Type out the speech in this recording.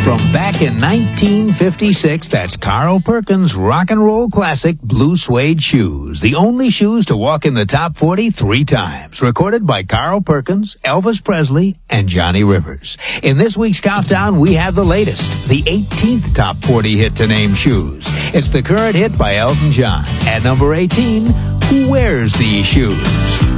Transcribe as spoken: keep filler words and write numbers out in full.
From back in nineteen fifty-six, that's Carl Perkins' rock and roll classic, Blue Suede Shoes. The only shoes to walk in the top forty three times. Recorded by Carl Perkins, Elvis Presley, and Johnny Rivers. In this week's countdown, we have the latest, the eighteenth top forty hit to name shoes. It's the current hit by Elton John. At number eighteen, Who Wears These Shoes?